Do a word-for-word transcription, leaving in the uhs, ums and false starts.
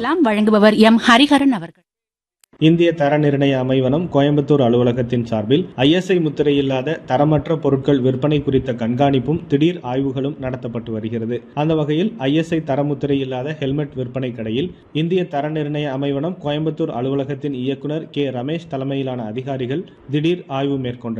கேட்கலாம். வழங்குபவர் எம் ஹரிஹரன் அவர்கள். இந்திய தர நிர்ணய அமைவனம் கோயம்புத்தூர் அலுவலகத்தின் சார்பில் ஐஎஸ்ஐ முத்திரையில்லாத தரமற்ற பொருட்கள் விற்பனை குறித்த கண்காணிப்பும் திடீர் ஆய்வுகளும் நடத்தப்பட்டு வருகிறது. அந்த வகையில் ஐஎஸ்ஐ தரமுத்திரை இல்லாத ஹெல்மெட் விற்பனை கடையில் இந்திய தர நிர்ணய அமைவனம் கோயம்புத்தூர் அலுவலகத்தின் இயக்குநர் கே ரமேஷ் தலைமையிலான அதிகாரிகள் திடீர் ஆய்வு மேற்கொண்டனர்.